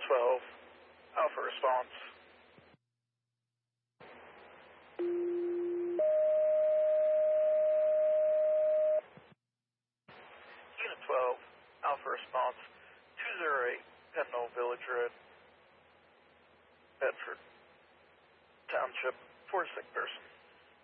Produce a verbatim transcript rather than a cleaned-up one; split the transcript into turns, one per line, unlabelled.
twelve, Alpha response. Unit twelve, Alpha response, two zero eight, Pendle Village Road, Bedford Township, for a sick person.